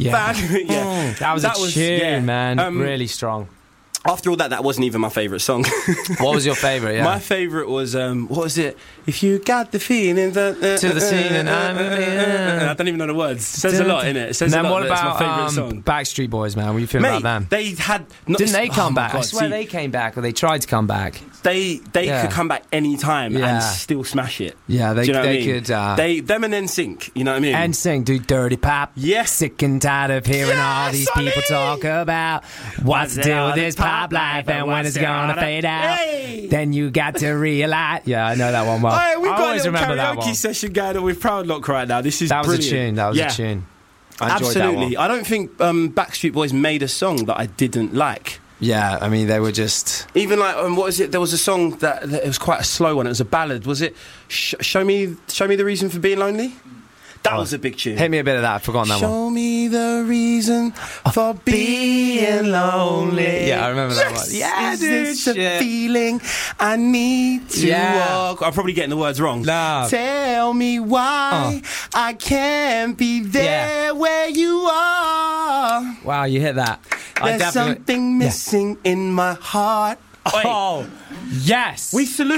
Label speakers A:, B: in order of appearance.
A: Yeah.
B: That was a tune, man. Really strong.
A: After all that wasn't even my favourite song.
B: What was your favourite? Yeah.
A: My favourite was what was it? If you got the feeling that
B: to the scene and
A: I don't even know the words. It says a lot in it. It says a lot.
B: What
A: It's
B: about
A: my favourite song.
B: Backstreet Boys, man? What are you feeling about them?
A: They had
B: didn't they come back?
A: God,
B: I swear they came back, or they tried to come back.
A: They could come back any time and still smash it.
B: Yeah, they
A: could.
B: Them
A: and NSYNC, you know what I mean?
B: NSYNC do Dirty Pop.
A: Yes.
B: Sick and tired of hearing all these people talk about what's the deal with this pop life and when it's gonna fade out.
A: Hey.
B: Then you got to realize. Yeah, I know that one well.
A: Hey, we've got
B: always
A: a little
B: remember that one.
A: karaoke session going on with Proud Lock right now. This is
B: that was
A: brilliant.
B: a tune. That was a tune. I enjoyed
A: Absolutely.
B: that one.
A: I don't think Backstreet Boys made a song that I didn't like.
B: Yeah, I mean, they were just...
A: Even like, what was it? There was a song that it was quite a slow one. It was a ballad. Was it Show Me the Reason for Being Lonely? That was a big tune.
B: Hit me a bit of that. I've forgotten that one.
A: Show me the reason for being lonely.
B: Yeah, I remember that one.
A: Yeah, dude. Is this the feeling I need to walk? I'm probably getting the words wrong.
B: No.
A: Tell me why I can't be there where you are.
B: Wow, you hit that.
A: There's something missing in my heart.
B: Oh, yes.
A: We salute.